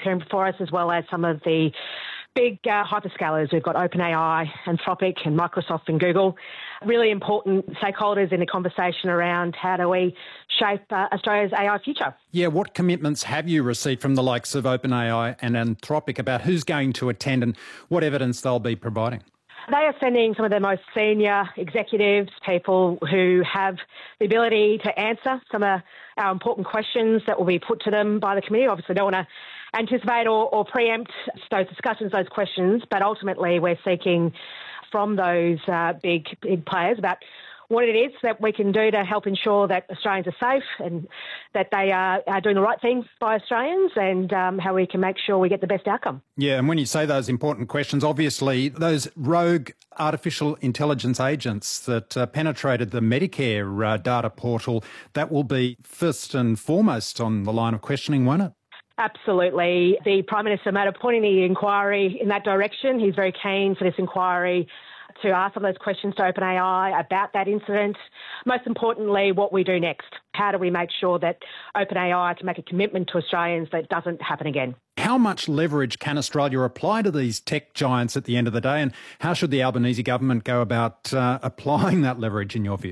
appearing before us, as well as some of the big hyperscalers. We've got OpenAI, Anthropic and Microsoft and Google. Really important stakeholders in the conversation around how do we shape Australia's AI future. Yeah, what commitments have you received from the likes of OpenAI and Anthropic about who's going to attend and what evidence they'll be providing? They are sending some of their most senior executives, people who have the ability to answer some of our important questions that will be put to them by the committee. Obviously, don't want to anticipate or preempt those discussions, those questions, but ultimately we're seeking from those big players about what it is that we can do to help ensure that Australians are safe and that they are doing the right thing by Australians, and how we can make sure we get the best outcome. Yeah, and when you say those important questions, obviously those rogue artificial intelligence agents that penetrated the Medicare data portal, that will be first and foremost on the line of questioning, won't it? Absolutely. The Prime Minister made a point in the inquiry in that direction. He's very keen for this inquiry to ask some of those questions to OpenAI about that incident. Most importantly, what we do next. How do we make sure that OpenAI can make a commitment to Australians that it doesn't happen again? How much leverage can Australia apply to these tech giants at the end of the day, and how should the Albanese government go about applying that leverage in your view?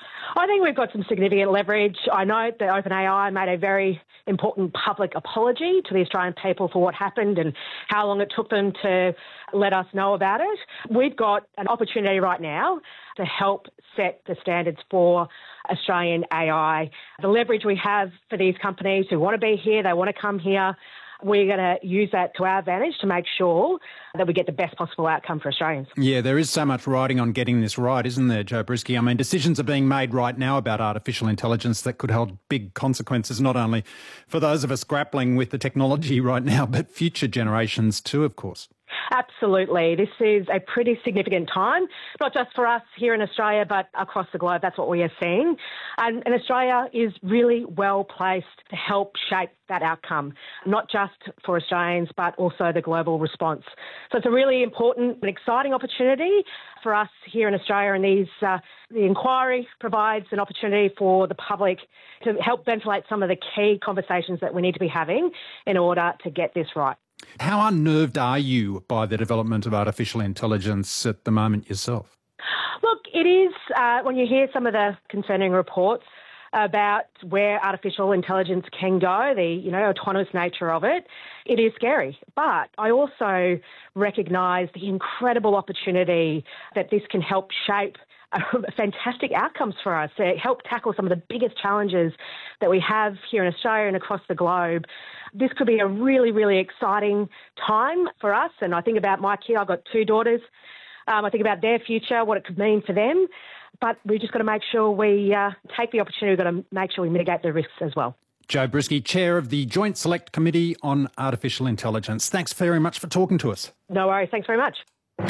I think we've got some significant leverage. I know that OpenAI made a very important public apology to the Australian people for what happened and how long it took them to let us know about it. We've got an opportunity right now to help set the standards for Australian AI. The leverage we have for these companies who want to be here, they want to come here, we're going to use that to our advantage to make sure that we get the best possible outcome for Australians. Yeah, there is so much riding on getting this right, isn't there, Jo Brisky? I mean, decisions are being made right now about artificial intelligence that could hold big consequences, not only for those of us grappling with the technology right now, but future generations too, of course. Absolutely. This is a pretty significant time, not just for us here in Australia, but across the globe. That's what we are seeing. And Australia is really well placed to help shape that outcome, not just for Australians, but also the global response. So it's a really important and exciting opportunity for us here in Australia, and the inquiry provides an opportunity for the public to help ventilate some of the key conversations that we need to be having in order to get this right. How unnerved are you by the development of artificial intelligence at the moment yourself? Look, it is, when you hear some of the concerning reports about where artificial intelligence can go, the autonomous nature of it, it is scary. But I also recognise the incredible opportunity that this can help shape fantastic outcomes for us, to help tackle some of the biggest challenges that we have here in Australia and across the globe. This could be a really, really exciting time for us. And I think about my kid. I've got two daughters. I think about their future, what it could mean for them. But we've just got to make sure we take the opportunity. We've got to make sure we mitigate the risks as well. Jo Brisky, Chair of the Joint Select Committee on Artificial Intelligence. Thanks very much for talking to us. No worries. Thanks very much.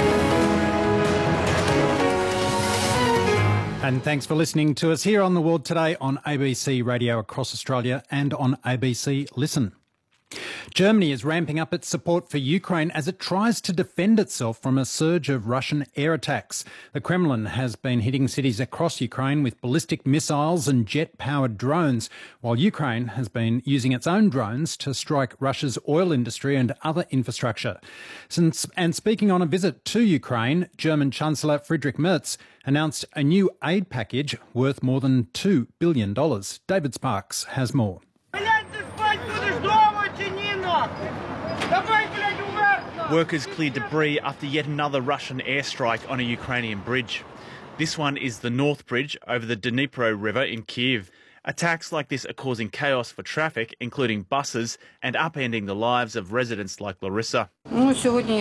And thanks for listening to us here on The World Today on ABC Radio across Australia and on ABC Listen. Germany is ramping up its support for Ukraine as it tries to defend itself from a surge of Russian air attacks. The Kremlin has been hitting cities across Ukraine with ballistic missiles and jet-powered drones, while Ukraine has been using its own drones to strike Russia's oil industry and other infrastructure. And speaking on a visit to Ukraine, German Chancellor Friedrich Merz announced a new aid package worth more than $2 billion. David Sparks has more. Workers cleared debris after yet another Russian airstrike on a Ukrainian bridge. This one is the North Bridge over the Dnipro River in Kyiv. Attacks like this are causing chaos for traffic, including buses, and upending the lives of residents like Larissa. We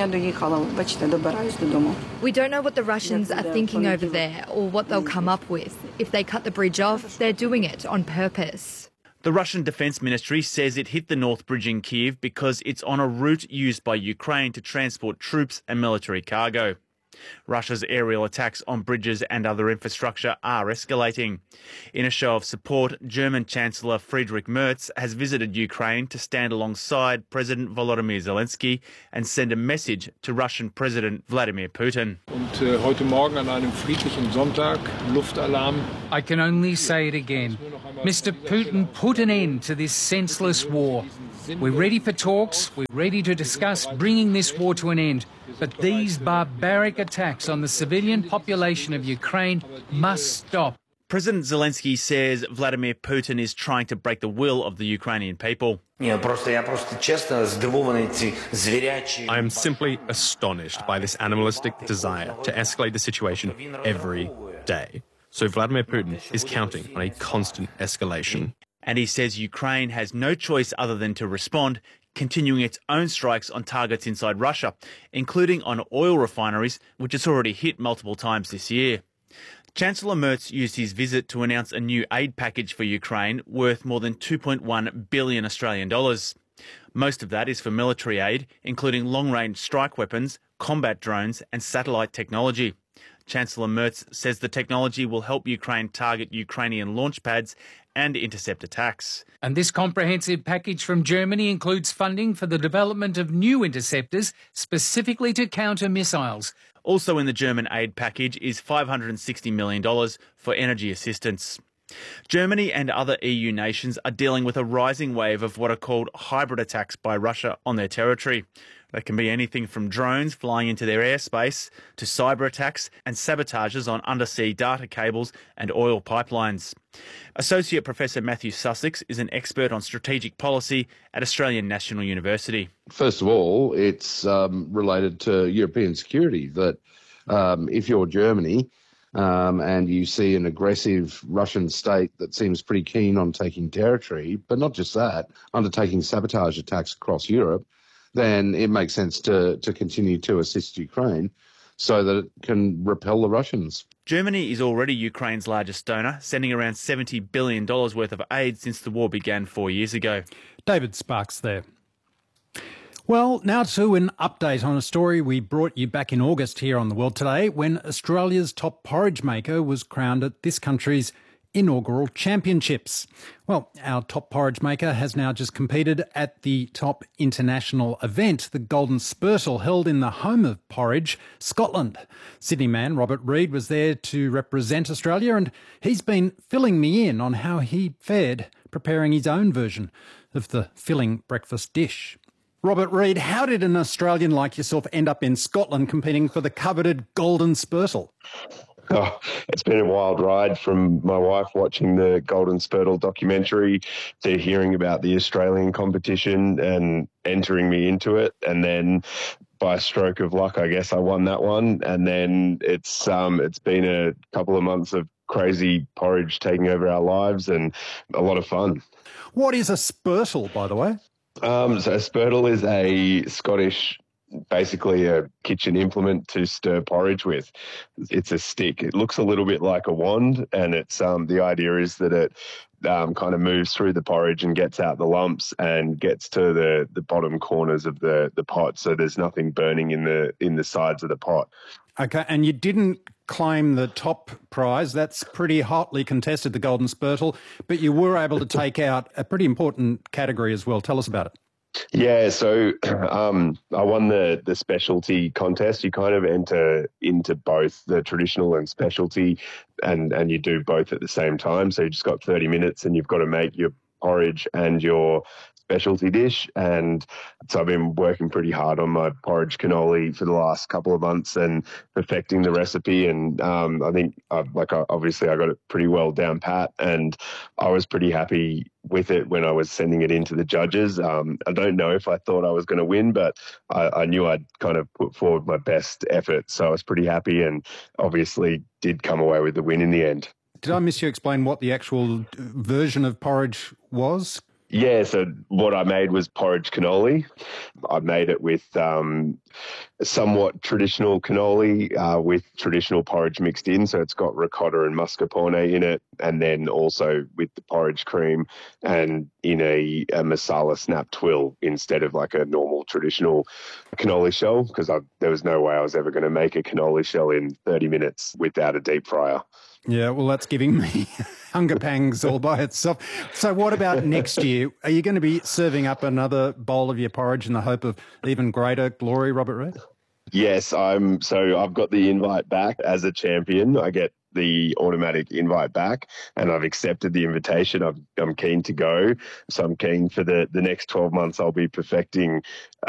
don't know what the Russians are thinking over there or what they'll come up with. If they cut the bridge off, they're doing it on purpose. The Russian Defence Ministry says it hit the North Bridge in Kyiv because it's on a route used by Ukraine to transport troops and military cargo. Russia's aerial attacks on bridges and other infrastructure are escalating. In a show of support, German Chancellor Friedrich Merz has visited Ukraine to stand alongside President Volodymyr Zelensky and send a message to Russian President Vladimir Putin. I can only say it again. Mr. Putin, put an end to this senseless war. We're ready for talks, we're ready to discuss bringing this war to an end. But these barbaric attacks on the civilian population of Ukraine must stop. President Zelensky says Vladimir Putin is trying to break the will of the Ukrainian people. I am simply astonished by this animalistic desire to escalate the situation every day. So Vladimir Putin is counting on a constant escalation. And he says Ukraine has no choice other than to respond, continuing its own strikes on targets inside Russia, including on oil refineries, which it's already hit multiple times this year. Chancellor Merz used his visit to announce a new aid package for Ukraine worth more than 2.1 billion Australian dollars. Most of that is for military aid, including long-range strike weapons, combat drones and satellite technology. Chancellor Merz says the technology will help Ukraine target Ukrainian launch pads and intercept attacks. And this comprehensive package from Germany includes funding for the development of new interceptors specifically to counter missiles. Also in the German aid package is $560 million for energy assistance. Germany and other EU nations are dealing with a rising wave of what are called hybrid attacks by Russia on their territory. They can be anything from drones flying into their airspace to cyber attacks and sabotages on undersea data cables and oil pipelines. Associate Professor Matthew Sussex is an expert on strategic policy at Australian National University. First of all, it's related to European security, that if you're Germany and you see an aggressive Russian state that seems pretty keen on taking territory, but not just that, undertaking sabotage attacks across Europe, then it makes sense to continue to assist Ukraine so that it can repel the Russians. Germany is already Ukraine's largest donor, sending around $70 billion worth of aid since the war began 4 years ago. David Sparks there. Well, now to an update on a story we brought you back in August here on The World Today, when Australia's top porridge maker was crowned at this country's inaugural championships. Well, our top porridge maker has now just competed at the top international event, the Golden Spurtle, held in the home of porridge, Scotland. Sydney man Robert Reid was there to represent Australia, and he's been filling me in on how he fared preparing his own version of the filling breakfast dish. Robert Reid, how did an Australian like yourself end up in Scotland competing for the coveted Golden Spurtle? Oh, it's been a wild ride, from my wife watching the Golden Spurtle documentary to hearing about the Australian competition and entering me into it. And then by a stroke of luck, I guess I won that one. And then it's been a couple of months of crazy porridge taking over our lives and a lot of fun. What is a spurtle, by the way? So a spurtle is a Scottish, basically a kitchen implement to stir porridge with. It's a stick. It looks a little bit like a wand, and it's the idea is that it kind of moves through the porridge and gets out the lumps and gets to the bottom corners of the pot, so there's nothing burning in the sides of the pot. Okay, and you didn't claim the top prize. That's pretty hotly contested, the Golden Spurtle, but you were able to take out a pretty important category as well. Tell us about it. Yeah, so I won the specialty contest. You kind of enter into both the traditional and specialty, and you do both at the same time. So you just got 30 minutes and you've got to make your porridge and your specialty dish. And so I've been working pretty hard on my porridge cannoli for the last couple of months and perfecting the recipe. And I think obviously I got it pretty well down pat, and I was pretty happy with it when I was sending it in to the judges. I don't know if I thought I was going to win, but I knew I'd kind of put forward my best effort. So I was pretty happy, and obviously did come away with the win in the end. Did I miss you explain what the actual version of porridge was? Yeah, so what I made was porridge cannoli. I made it with somewhat traditional cannoli with traditional porridge mixed in. So it's got ricotta and mascarpone in it, and then also with the porridge cream and in a masala snap twill instead of like a normal traditional cannoli shell, because there was no way I was ever going to make a cannoli shell in 30 minutes without a deep fryer. Yeah, well, that's giving me hunger pangs all by itself. So what about next year? Are you going to be serving up another bowl of your porridge in the hope of even greater glory, Robert Reid? Yes, so I've got the invite back as a champion. I get the automatic invite back, and I've accepted the invitation. I'm keen to go. So I'm keen for the next 12 months. I'll be perfecting